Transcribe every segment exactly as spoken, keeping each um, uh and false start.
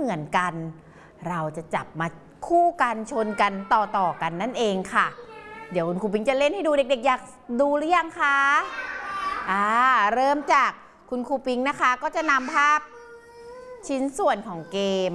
มือนกันเราจะจับมาคู่กันชนกันต่อต่อกันนั่นเองค่ะเดี๋ยวคุณครูปิงจะเล่นให้ดูเด็กๆอยากดูหรือยังคะอ่าเริ่มจากคุณครูปิงนะคะก็จะนำภาพชิ้นส่วนของเกม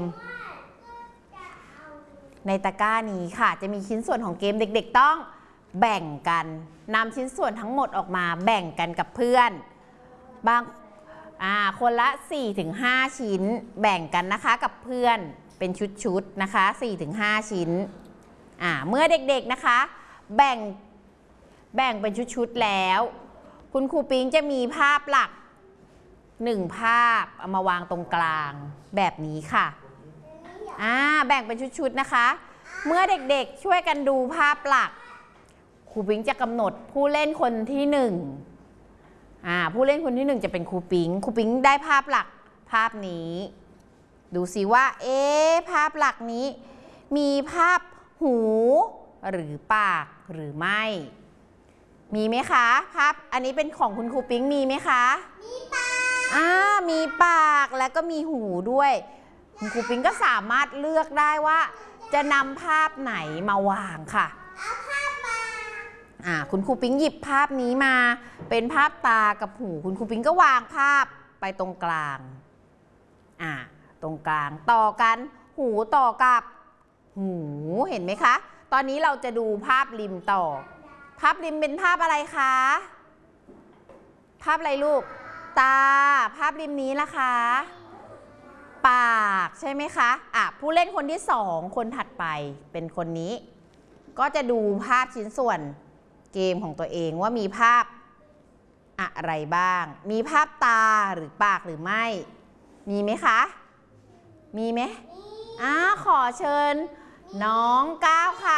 ในตะกร้านี้ค่ะจะมีชิ้นส่วนของเกมเด็กๆต้องแบ่งกันนำชิ้นส่วนทั้งหมดออกมาแบ่งกันกับเพื่อนบางอ่าคนละ สี่ถึงห้า ชิ้นแบ่งกันนะคะกับเพื่อนเป็นชุดๆนะคะ สี่ถึงห้า ชิ้นอ่าเมื่อเด็กๆนะคะแบ่งแบ่งเป็นชุดๆแล้วคุณครูปิงจะมีภาพหลักหนึ่งภาพเอามาวางตรงกลางแบบนี้ค่ะอ่าแบ่งเป็นชุดๆนะคะเมื่อเด็กๆช่วยกันดูภาพหลักครูปิงจะกำหนดผู้เล่นคนที่หนึ่งอ่าผู้เล่นคนที่หนึ่งจะเป็นครูปิงครูปิงได้ภาพหลักภาพนี้ดูสิว่าเอ๊ะภาพหลักนี้มีภาพหูหรือปากหรือไม่มีไหมคะภาพอันนี้เป็นของคุณครูปิงมีไหมคะมีปากอ่ามีปากแล้วก็มีหูด้วยคุณครูปิงก็สามารถเลือกได้ว่าจะนำภาพไหนมาวางค่ะเอาภาพมาอ่าคุณครูปิงหยิบภาพนี้มาเป็นภาพตากับหูคุณครูปิงก็วางภาพไปตรงกลางอ่าตรงกลางต่อกันหูต่อกับหูเห็นไหมคะตอนนี้เราจะดูภาพริมต่อภาพริมเป็นภาพอะไรคะภาพอะไรลูกตาภาพริมนี้ล่ะคะปากใช่ไหมคะอ่ะผู้เล่นคนที่สองคนถัดไปเป็นคนนี้ก็จะดูภาพชิ้นส่วนเกมของตัวเองว่ามีภาพอะไรบ้างมีภาพตาหรือปากหรือไม่มีไหมคะมีไหมอ่าขอเชิญน้องก้าวค่ะ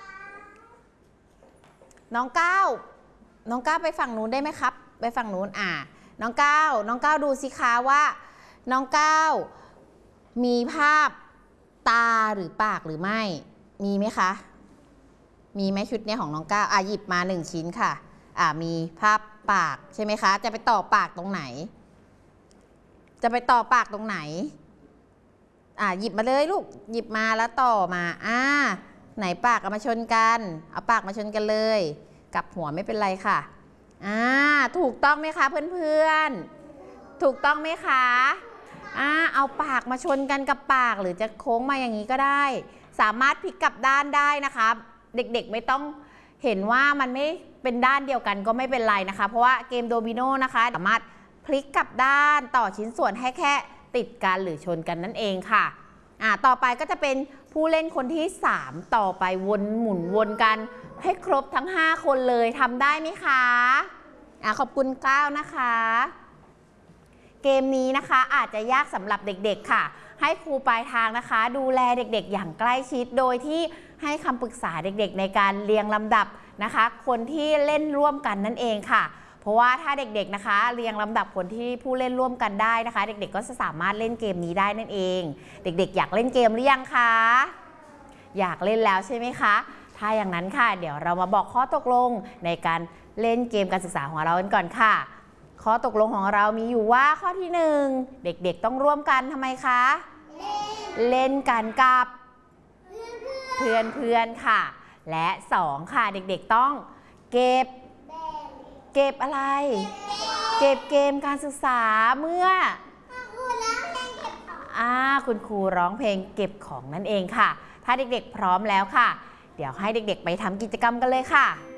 น้องก้าวน้องก้าวไปฝั่งนู้นได้ไหมครับไปฝั่งนู้นอ่าน้องก้าวน้องก้าวดูสิคะว่าน้องก้าวมีภาพตาหรือปากหรือไม่มีไหมคะมีไหมชุดเนี้ยของน้องก้าวอ่ะหยิบมาหนึ่งชิ้นค่ะอ่ามีภาพปากใช่ไหมคะจะไปต่อปากตรงไหนจะไปต่อปากตรงไหนอ่าหยิบมาเลยลูกหยิบมาแล้วต่อมาอ่าไหนปากเอามาชนกันเอาปากมาชนกันเลยกับหัวไม่เป็นไรค่ะอ่าถูกต้องไหมคะเพื่อนๆถูกต้องไหมคะอ่าเอาปากมาชนกันกับปากหรือจะโค้งมาอย่างนี้ก็ได้สามารถพลิกกลับด้านได้นะคะเด็กๆไม่ต้องเห็นว่ามันไม่เป็นด้านเดียวกันก็ไม่เป็นไรนะคะเพราะว่าเกมโดมิโนนะคะสามารถพลิกกลับด้านต่อชิ้นส่วนให้แค่ติดกันหรือชนกันนั่นเองค่ะอ่าต่อไปก็จะเป็นผู้เล่นคนที่สามต่อไปวนหมุนวนกันให้ครบทั้งห้าคนเลยทำได้ไหมคะอ่าขอบคุณก้าวนะคะเกมนี้นะคะอาจจะยากสำหรับเด็กๆค่ะให้ครูปลายทางนะคะดูแลเด็กๆอย่างใกล้ชิดโดยที่ให้คำปรึกษาเด็กๆในการเรียงลำดับนะคะคนที่เล่นร่วมกันนั่นเองค่ะเพราะว่าถ้าเด็กๆนะคะเรียงลำดับคนที่ผู้เล่นร่วมกันได้นะคะเด็กๆก็จะสามารถเล่นเกมนี้ได้นั่นเองเด็กๆอยากเล่นเกมหรือยังคะอยากเล่นแล้วใช่ไหมคะถ้าอย่างนั้นค่ะเดี๋ยวเรามาบอกข้อตกลงในการเล่นเกมการศึกษาของเรากันก่อนค่ะข้อตกลงของเรามีอยู่ว่าข้อที่หนึ่งเด็กๆต้องร่วมกันทำไมคะเล่นกันกับเพื่อนๆค่ะและสองค่ะเด็กๆต้องเก็บเก็บอะไรเก็บเกมการศึกษาเมื่ออ่าคุณครูร้องเพลงเก็บของนั่นเองค่ะถ้าเด็กๆพร้อมแล้วค่ะเดี๋ยวให้เด็กๆไปทำกิจกรรมกันเลยค่ะ